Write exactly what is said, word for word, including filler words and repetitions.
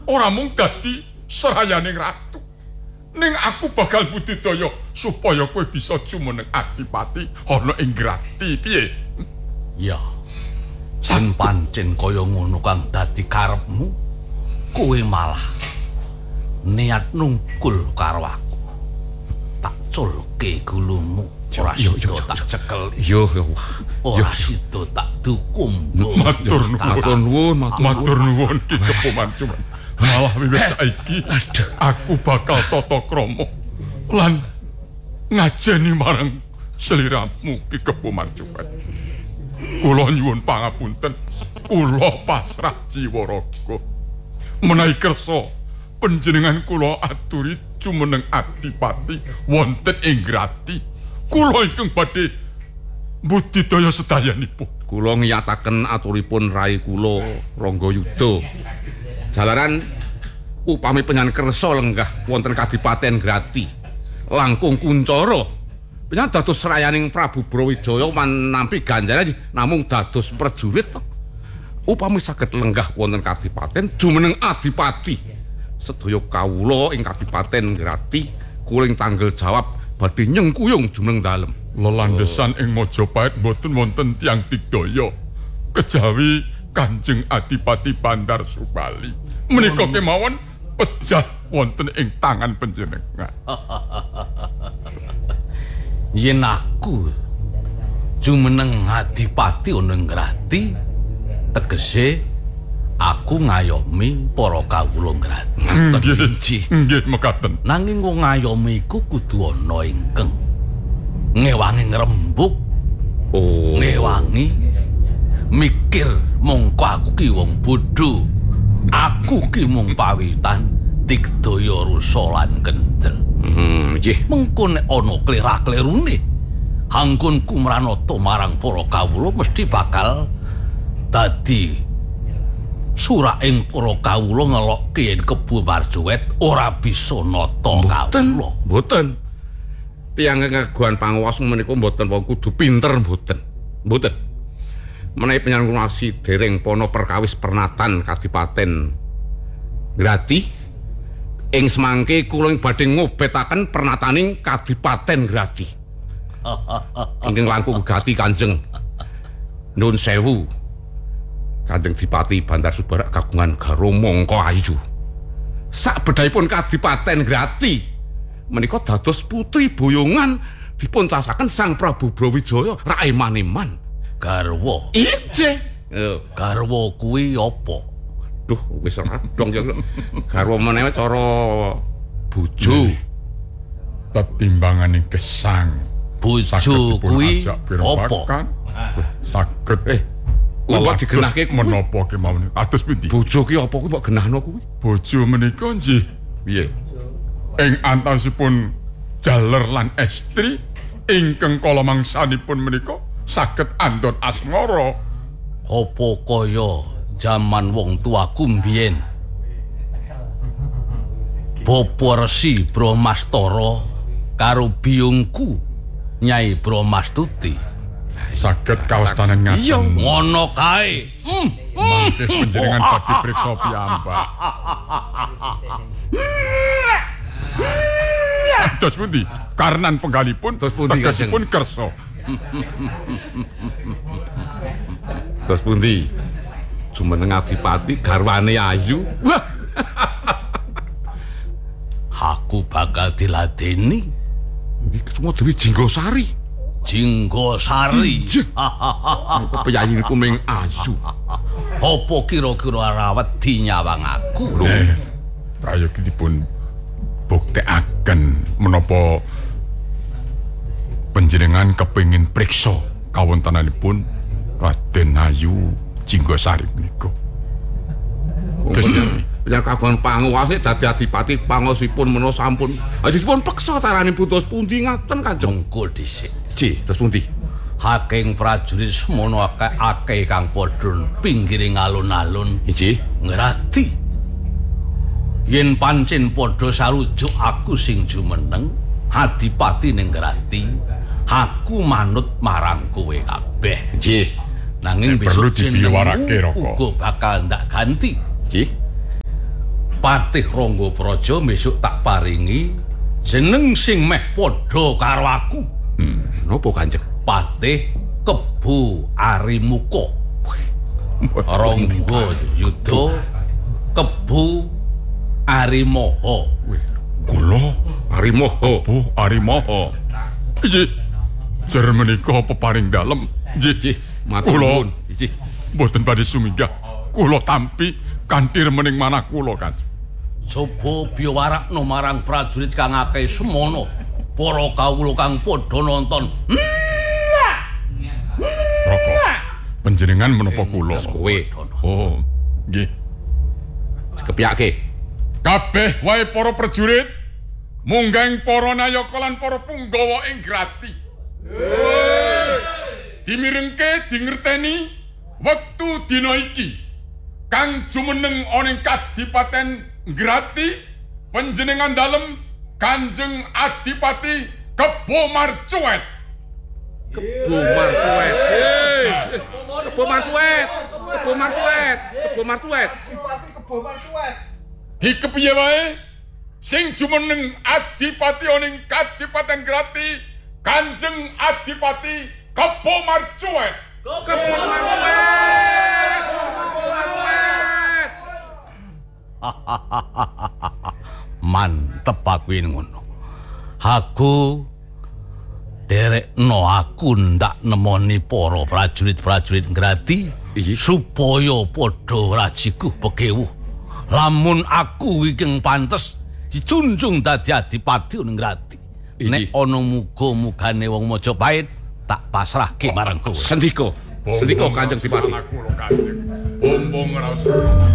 ora mung dadi serayaning ratu. Ning aku bakal budidaya supaya kowe bisa jumeneng adipati ana ing Grati. Piye? Ya. Yen pancen kaya ngono kang dadi karepmu, kowe malah niat nungkul karo aku. Tak culke gulumu, ora sida tak cekel. Yo yo. Ora sida tak dukum. Matur nuwun, matur nuwun Ki Kepomancuman. Malah wiwit saiki aku bakal tata krama lan ngajeni marang sliramu Ki Kepomancuman. Kula nyuwun pangapunten, kula pasrah jiwa raga. Menawi kersa panjenengan kula aturi jumeneng adipati wonten ing Grati. Kula ingkang badhe budidaya sedayanipun. Kula ngiyataken aturipun rai kula Ranggayuda. Jalaran upami panjenengan kersa lenggah wonten Kadipaten Grati langkung kuncara panjenengan dados rayaning Prabu Brawijaya manampi ganjaran namung dados prajurit. Upami saged lenggah wonten Kadipaten jumeneng adipati sedaya kawula ing Kadipaten Grati kula ing tanggal jawab badhe nyengkuyung jumeneng dalem. Lelandesan ing Majapahit boten wonten tiyang digdaya kejawi Kanjeng Adipati Bandar Subali. Menika kemawon pejah wonten ing tangan panjenengan. Yen aku jumeneng adipati ana ing Grati, tegese aku ngayomi para kawula Grati. Nggih, nggih mekaten. Nanging wong ngayomi iku kudu ana ingkang ngewangi ngrembug. Oh, ngewangi mikir mongko aku ki wong bodho. Aku ki mung pawitan digdaya rusa lan kendel. Hmm, nggih. Mengko nek ana klera-klerune, anggun kumranata marang para kawula mesti bakal dadi suraing para kawula ngelokke yen Kebo Marjoet ora bisa nata kawula. Mboten. Tiyang ngaguan panguwas menika mboten wong kudu pinter mboten. Mboten. Menawi panjenengan masih dereng pono perkawis pernatan Kadipaten Grati, ing semangke kula badhe ngobetaken pernataning Kadipaten Grati. Ingkang langkung gati Kanjeng Nun Sewu. Kanjeng Dipati Bandar Subarak kagungan Garo Mangka Ayu. Sak bedhaipun Kadipaten Grati menika dados putri boyongan dipun casaken Sang Prabu Brawijaya Rai Maneman. Garwa. Ije. Garwa kuwi apa? Duh, wis ora dong ya. Garwa menewa cara bojo. Tetimbanganing gesang. Bojo kuwi apa? Saged eh Lha digenahke menapa kemawon. Atus pundi? Bojo ki apa kuwi kok genahno kuwi? Bojo menika nggih piye? Ing antawisipun jaler lan estri ingkang kala mangsanipun menika saged andhon asmara. Apa kaya jaman wong tuaku mbiyen? Bapa Resi Brahmastara karo biyungku Nyai Brahmastuti saged kawastanan ngaten. Iya, ngono kae. Mangke panjenengan badhe priksa piyambak. Terus pundi? Karnan penggalipun tegesipun kersa. Terus pundi? Jumeneng adipati garwane ayu. Aku bakal diladeni. Iki semua Dewi Jinggosari. Jinggosari. Peyayi niku ming ayu. Apa kira-kira rawedi nyawang aku? Eh, prayogipun buktekaken menapa panjenengan kepengin priksa kawontenanipun Raden Ayu Jinggosari menika. Terus panjenengan kagungan panguwase dadi adipati pangosipun menawa sampun ajipun peksa carane putus pundi ngaten Kanjeng. Mengko dhisik. Ji, terus pundi? Haking prajurit semono akeh kang padha pinggiring alun-alun iki ngrati yen pancen padha sarujuk aku sing jumeneng adipati ning Grati, aku manut marang kowe kabeh. Nggih. Nanging besok jenengmu uga bakal ndak ganti. Nggih. Patih Ranggapraja besok tak paringi jeneng sing meh padha karo aku. Hmm, napa Kanjeng? Patih Kebu Arimuka. Rangga Yuda Kebu Arimaha. Kula Arimaha. Bu Arimaha. Iji jer menika peparing dalem. Nggih, matur Kula nuwun. Nggih. mboten badhe suminggah. Kula tampi kanthi remening manah kula, Kan. Coba biwarakna marang prajurit kang akeh semono. Para kawula kang padha nonton. Raka. Panjenengan menapa kula? Kowe Oh, nggih. kepiyake. Kabeh wae para prajurit munggah para nayaka lan para punggawa ing grati. Dimirengke dingerteni wektu dina iki kang jumeneng ana ing Kadipaten Grati panjenengan dalem Kanjeng Adipati Kebo Marcuet. Kebo Martuet. Hei, Kebo Martuet. Kebo Martuet. Kebo Martuet. Adipati Kebo Marcuet. Dikepiye wae sing jumeneng Adipati ana ing Kadipaten Grati Kanjeng Adipati Kebo Marcuet. Kebo Martuet. Kebo Martuet. Mantep aku ini ngono. Aku derekno aku ndak nemoni para prajurit-prajurit Grati Iyi. supaya padha rajiku pekewuh. Lamun aku iki pantes dicunjung dadi adipati ning Grati. Iyi. Nek ana muga-mugane wong Majapahit tak pasrahke marang kowe. Sendika. Sendika Kanjeng Dipati. Bumbung raos.